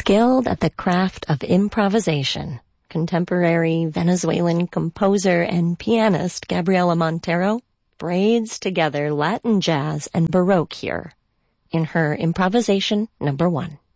Skilled at the craft of improvisation, contemporary Venezuelan composer and pianist Gabriela Montero braids together Latin jazz and Baroque here in her Improvisation No. 1.